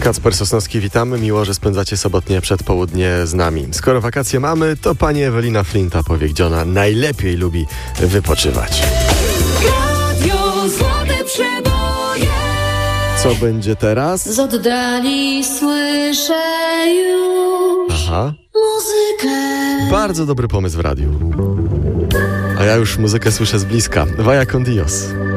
Kacper Sosnowski, witamy. Miło, że spędzacie sobotnie przedpołudnie z nami. Skoro wakacje mamy, to pani Ewelina Flinta powie, gdzie ona najlepiej lubi wypoczywać. Radio Złote Przeboje. Co będzie teraz? Z oddali słyszę już muzykę. Bardzo dobry pomysł w radiu. A ja już muzykę słyszę z bliska. Vaya con Dios.